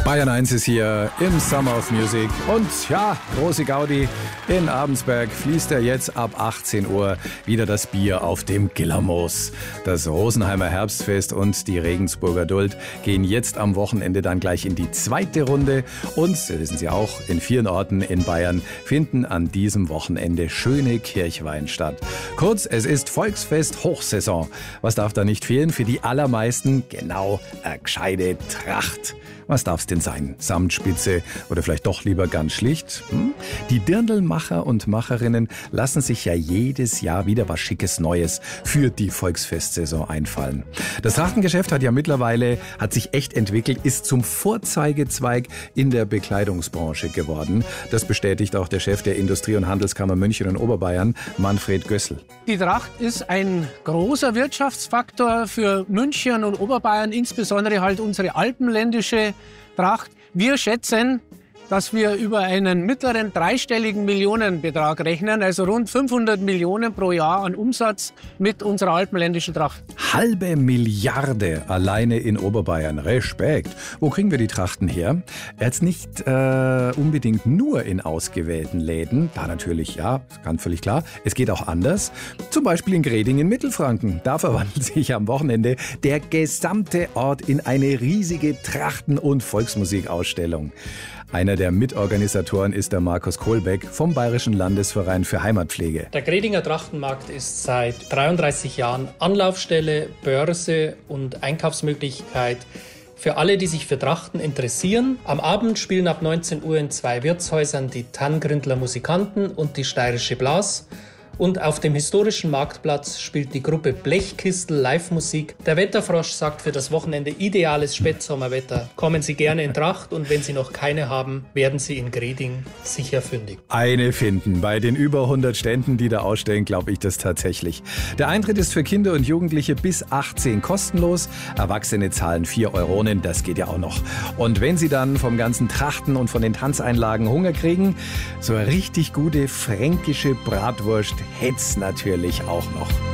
Bayern 1 ist hier im Summer of Music und ja, große Gaudi. In Abensberg fließt ja jetzt ab 18 Uhr wieder das Bier auf dem Gillermoos. Das Rosenheimer Herbstfest und die Regensburger Duld gehen jetzt am Wochenende dann gleich in die zweite Runde. Und, das wissen Sie auch, in 4 Orten in Bayern finden an diesem Wochenende schöne Kirchweihen statt. Kurz, es ist Volksfest Hochsaison. Was darf da nicht fehlen? Für die allermeisten genau eine gescheite Tracht. Was darf's denn sein? Samtspitze oder vielleicht doch lieber ganz schlicht? Die Dirndlmacher und Macherinnen lassen sich ja jedes Jahr wieder was Schickes Neues für die Volksfestsaison einfallen. Das Trachtengeschäft hat sich echt entwickelt, ist zum Vorzeigezweig in der Bekleidungsbranche geworden. Das bestätigt auch der Chef der Industrie- und Handelskammer München und Oberbayern, Manfred Gössel. Die Tracht ist ein großer Wirtschaftsfaktor für München und Oberbayern, insbesondere halt unsere alpenländische Tracht. Wir schätzen, dass wir über einen mittleren dreistelligen Millionenbetrag rechnen, also rund 500 Millionen pro Jahr an Umsatz mit unserer alpenländischen Tracht. 500 Milliarden alleine in Oberbayern. Respekt. Wo kriegen wir die Trachten her? Jetzt nicht unbedingt nur in ausgewählten Läden. Da natürlich, ja, ganz völlig klar. Es geht auch anders. Zum Beispiel in Greding in Mittelfranken. Da verwandelt sich am Wochenende der gesamte Ort in eine riesige Trachten- und Volksmusikausstellung. Einer der Mitorganisatoren ist der Markus Kohlbeck vom Bayerischen Landesverein für Heimatpflege. Der Gredinger Trachtenmarkt ist seit 33 Jahren Anlaufstelle, Börse und Einkaufsmöglichkeit für alle, die sich für Trachten interessieren. Am Abend spielen ab 19 Uhr in 2 Wirtshäusern die Tanngrindler Musikanten und die Steirische Blas. Und auf dem historischen Marktplatz spielt die Gruppe Blechkistel Live-Musik. Der Wetterfrosch sagt für das Wochenende ideales Spätsommerwetter. Kommen Sie gerne in Tracht und wenn Sie noch keine haben, werden Sie in Greding sicher fündig. Eine finden. Bei den über 100 Ständen, die da ausstellen, glaube ich das tatsächlich. Der Eintritt ist für Kinder und Jugendliche bis 18 kostenlos. Erwachsene zahlen 4 Euronen, das geht ja auch noch. Und wenn Sie dann vom ganzen Trachten und von den Tanzeinlagen Hunger kriegen, so eine richtig gute fränkische Bratwurst hätt's natürlich auch noch.